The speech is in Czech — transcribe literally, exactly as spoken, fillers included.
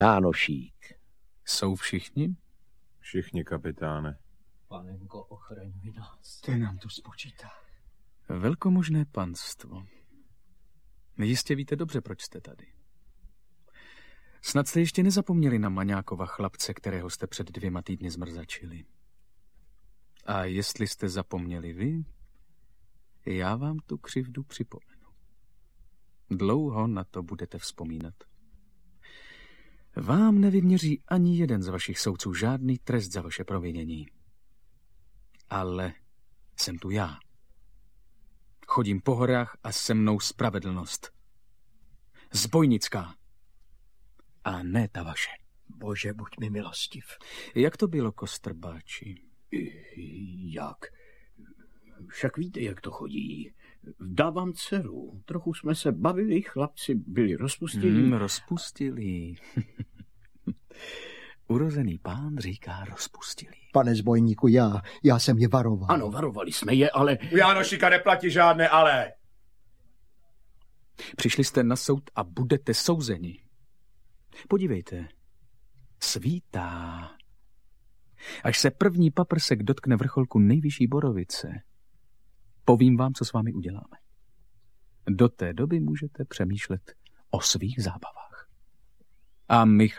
Jánošík. Jsou všichni? Všichni, kapitáne. Panenko, ochraňuj nás. Ten nám to spočítá. Velkomožné panstvo. Jistě víte dobře, proč jste tady. Snad jste ještě nezapomněli na Maňákova chlapce, kterého jste před dvěma týdny zmrzačili. A jestli jste zapomněli vy, já vám tu křivdu připomenu. Dlouho na to budete vzpomínat. Vám nevyměří ani jeden z vašich soudců žádný trest za vaše provinění. Ale jsem tu já. Chodím po horách a se mnou spravedlnost. Zbojnická. A ne ta vaše. Bože, buď mi milostiv. Jak to bylo, kostrbáči? Jak? Však víte, jak to chodí. Dávám dceru. Trochu jsme se bavili, chlapci byli rozpustilí. Hmm, rozpustilí. Urozený pán říká rozpustilí. Pane zbojníku, já, já jsem je varoval. Ano, varovali jsme je, ale... U Jánošíka neplatí žádné ale. Přišli jste na soud a budete souzeni. Podívejte. Svítá. Až se první paprsek dotkne vrcholku nejvyšší borovice, povím vám, co s vámi uděláme. Do té doby můžete přemýšlet o svých zábavách. A my,